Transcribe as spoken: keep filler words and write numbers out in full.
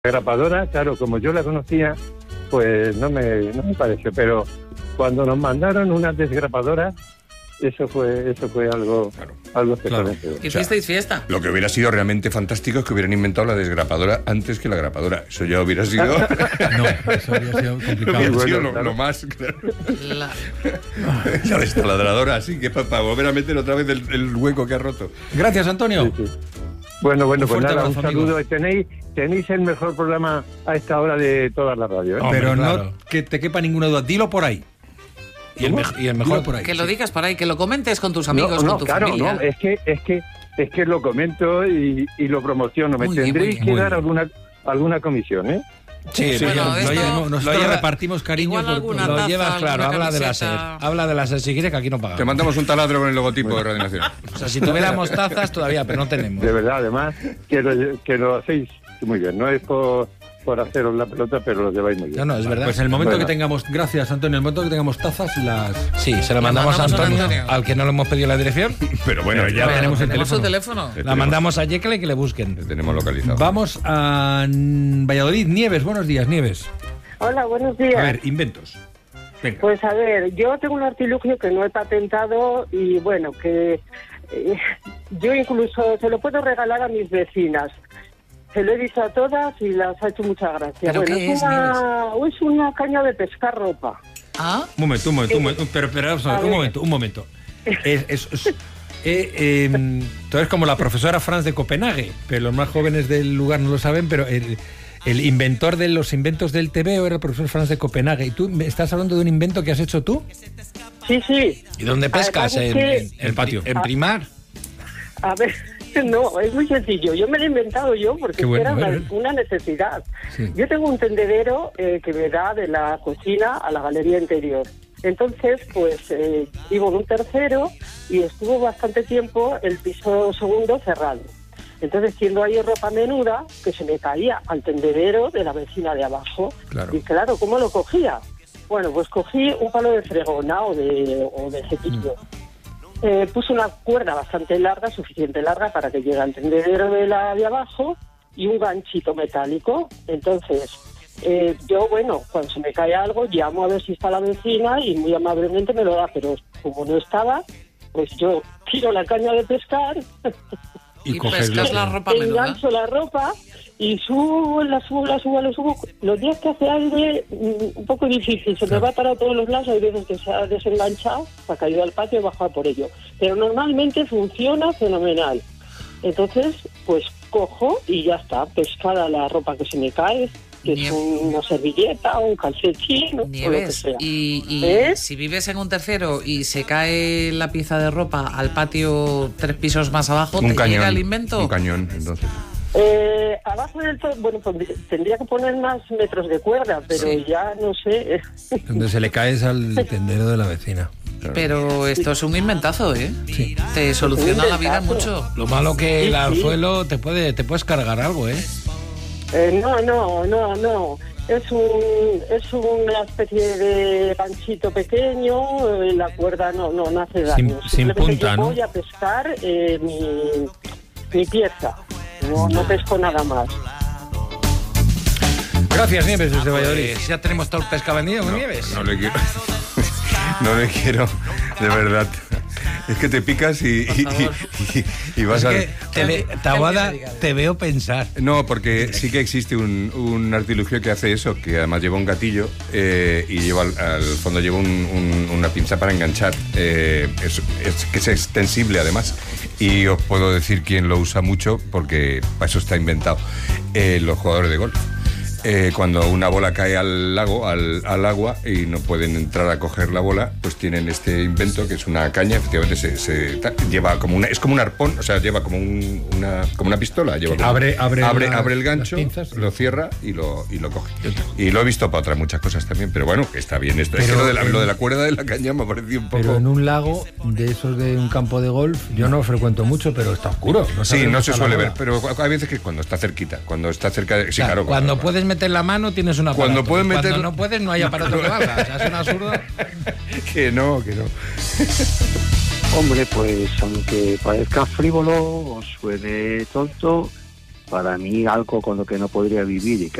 Grapadora, claro, como yo la conocía, pues no me, no me pareció, pero cuando nos mandaron una desgrapadora, eso fue eso fue algo, claro. algo excelente. Claro. ¿Hicisteis fiesta? Lo que hubiera sido realmente fantástico es que hubieran inventado la desgrapadora antes que la grapadora. Eso ya hubiera sido... No, eso habría sido complicado. Hubiera bueno, sido lo, claro. lo más... Claro. La... La destaladradora, así que para, para volver a meter otra vez el, el hueco que ha roto. Gracias, Antonio. Sí, sí. Bueno, bueno, Un pues fuerte nada, abrazo, un saludo. amigo. Tenéis, tenéis el mejor programa a esta hora de toda la radio, ¿eh? Hombre, pero claro. no que te quepa ninguna duda. Dilo por ahí. Y el, me- y el mejor Dilo por ahí. Que lo sí. digas por ahí, que lo comentes con tus amigos, no, no, con tu claro, familia. no, es que, es que, es que lo comento y, y lo promociono. Me Muy bien, tendréis muy que bien. dar alguna, alguna comisión, ¿eh? Sí, Sí, bueno, lo esto- lle- nosotros lleva- repartimos cariño igual por alguna todo. Lo taza, llevas claro, alguna habla de la SER. camiseta. Habla de la SER si quieres, que aquí no Te pagamos. mandamos un taladro con el logotipo de Radio Nacional. O sea, si tuviéramos tazas todavía, pero no tenemos. De verdad, además, que lo, que lo hacéis muy bien. No es por, por haceros la pelota, pero lo lleváis muy bien. No, no, es verdad. Pues en el momento Bueno. que tengamos, gracias Antonio, en el momento que tengamos tazas, las... Sí, se la La mandamos a mandamos a Antonio, Antonio. al que no le hemos pedido la dirección. Pero bueno, Pero ya ya Bueno, tenemos el su teléfono. teléfono. La mandamos a Jekyll y que le busquen. Le tenemos localizado. Vamos a mm, Valladolid. Nieves, buenos días, Nieves. Hola, buenos días. A ver, inventos. Venga. Pues a ver, yo tengo un artilugio que no he patentado y bueno, que eh, yo incluso se lo puedo regalar a mis vecinas. Se lo he dicho a todas y las ha hecho mucha gracia. ¿Pero bueno, qué es, una, es una caña de pescar ropa. Ah, Un momento, un momento, un momento. Pero, pero, vamos a ver, A un ver. momento, un momento. Es, es- es- eh, em, tú eres como la profesora Franz de Copenhague, pero los más jóvenes del lugar no lo saben, pero el, el inventor de los inventos del T V O era el profesor Franz de Copenhague. ¿Y tú me estás hablando de un invento que has hecho tú? Sí, sí. ¿Y dónde pescas? Además es En, que- en- en El patio. En Primar. A ver, no, es muy sencillo. Yo me lo he inventado yo porque Qué bueno, era una, bueno. una necesidad. Sí. Yo tengo un tendedero eh, que me da de la cocina a la galería interior. Entonces, pues eh, vivo en un tercero y estuvo bastante tiempo el piso segundo cerrado. Entonces, siendo ahí ropa menuda, que se me caía al tendedero de la vecina de abajo. Claro. Y claro, ¿cómo lo cogía? Bueno, pues cogí un palo de fregona o de, o de cepillo. Eh, puse una cuerda bastante larga, suficiente larga para que llegue al tendedero de la de abajo y un ganchito metálico. Entonces, eh, yo, bueno, cuando se me cae algo, llamo a ver si está la vecina y muy amablemente me lo da, pero como no estaba, pues yo tiro la caña de pescar, y, coges pescas la- la ropa menuda. engancho la ropa y subo, la subo, la subo, la subo. Los días que hace aire, mm, un poco difícil, se me va para todos los lados, hay veces que se ha desenganchado, se ha caído al patio y he bajado por ello. Pero normalmente funciona fenomenal. Entonces, pues cojo y ya está, pescada la ropa que se me cae, que Nieves. es una servilleta o un calcetín o lo que Nieves, sea. y, y ¿Eh? si vives en un tercero y se cae la pieza de ropa al patio tres pisos más abajo, Un ¿te cañón. llega el invento? Un cañón, entonces. Eh, abajo del todo, bueno, pues, tendría que poner más metros de cuerda, pero Sí. ya no sé. Donde se le caes al tendero de la vecina. Pero esto es un inventazo, ¿eh? Sí. Te soluciona un la vida inventazo. mucho. Lo malo que el Sí, sí. anzuelo te puede te puedes cargar algo, ¿eh? Eh, no, no, no, no. Es un es una especie de ganchito pequeño, eh, la cuerda no no, no hace daño. Sin- sin Simplemente punta, yo ¿no? voy a pescar eh, mi, mi pieza. No, no pesco nada más. Gracias, Nieves, desde Valladolid. Pues ya tenemos todo el pesca vendido, ¿no, Nieves? No le quiero. No le quiero, de verdad. Es que te picas y, y, y- y- y vas Es a... que, te ve- Taboada, te veo pensar. No, porque sí que existe un, un artilugio que hace eso, que además lleva un gatillo eh, y lleva al, al fondo lleva un- un- una pinza para enganchar, eh, es, es- que es extensible además. Y os puedo decir quién lo usa mucho, porque para eso está inventado, eh, los jugadores de golf. Eh, cuando una bola cae al lago, al, al agua, y no pueden entrar a coger la bola, pues tienen este invento que es una caña, efectivamente se, se- ta- lleva como una, es como un arpón, o sea, lleva como un- una, como una pistola, lleva como- Abre- abre abre, las- abre el las gancho, pinzas. lo cierra y lo, y lo coge. Y lo he visto para otras muchas cosas también, pero bueno, que está bien esto. es que Pero lo de, la, en- lo de la cuerda de la caña me ha parecido un poco... Pero en un lago de esos de un campo de golf, yo no frecuento mucho, pero está oscuro. No Sí, sabes no dónde se está la suele bola. ver, pero hay veces que cuando está cerquita, cuando está cerca de... Sí, Claro, claro, cuando cuando- puedes meter la mano tienes una Cuando puedes meter- Cuando no puedes no hay aparato que valga. O sea, es un absurdo. Que no, que no. Hombre, pues aunque parezca frívolo o suene tonto, para mí algo con lo que no podría vivir y que